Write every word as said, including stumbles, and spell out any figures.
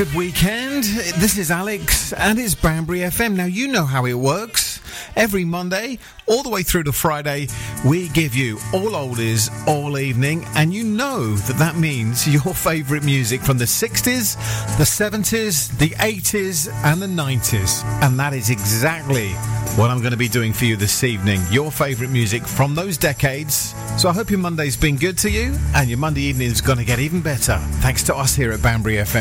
Good weekend. This is Alex and it's Banbury F M. Now, you know how it works. Every Monday, all the way through to Friday, we give you all oldies all evening, and you know that that means your favourite music from the sixties, the seventies, the eighties and the nineties. And that is exactly what I'm going to be doing for you this evening. Your favourite music from those decades. So I hope your Monday's been good to you, and your Monday evening is going to get even better thanks to us here at Banbury F M.